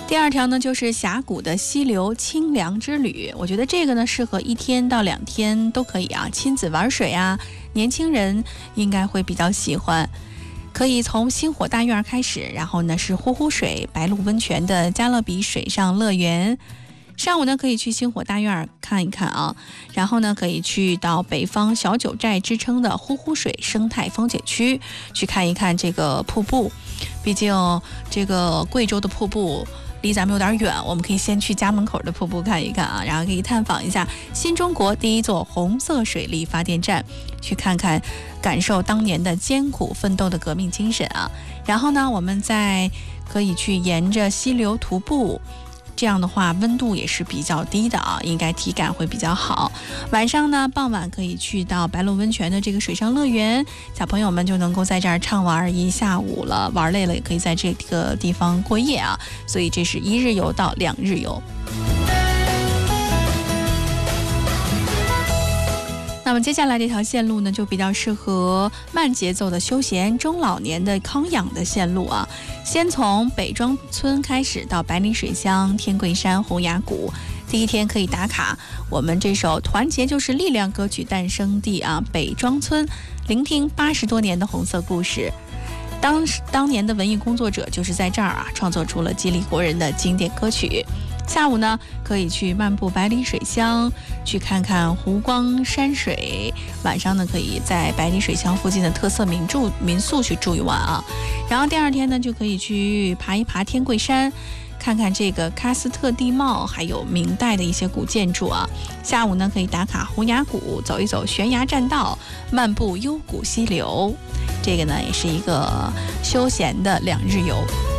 第二条呢，就是峡谷的溪流清凉之旅。我觉得这个呢，适合1天到2天都可以啊，亲子玩水啊，年轻人应该会比较喜欢。可以从星火大院开始，然后呢是呼呼水、白鹿温泉的加勒比水上乐园。上午呢可以去星火大院看一看啊，然后呢可以去到北方小九寨之称的呼呼水生态风景区去看一看这个瀑布。毕竟这个贵州的瀑布离咱们有点远，我们可以先去家门口的瀑布看一看啊，然后可以探访一下新中国第一座红色水力发电站，去看看感受当年的艰苦奋斗的革命精神啊。然后呢我们再可以去沿着溪流徒步，这样的话温度也是比较低的啊，应该体感会比较好。晚上呢傍晚可以去到白鹿温泉的这个水上乐园，小朋友们就能够在这儿畅玩一下午了，玩累了也可以在这个地方过夜啊，所以这是1日游到2日游。那么接下来这条线路呢，就比较适合慢节奏的休闲中老年的康养的线路啊。先从北庄村开始到百里水乡、天桂山、洪崖谷。第一天可以打卡我们这首团结就是力量歌曲诞生地啊，北庄村，聆听80多年的红色故事。当年的文艺工作者就是在这儿啊，创作出了激励国人的经典歌曲。下午呢可以去漫步百里水乡，去看看湖光山水。晚上呢可以在百里水乡附近的特色民宿去住一晚啊。然后第二天呢就可以去爬一爬天桂山，看看这个喀斯特地貌，还有明代的一些古建筑啊。下午呢可以打卡洪崖谷，走一走悬崖栈道，漫步幽谷溪流。这个呢也是一个休闲的2日游。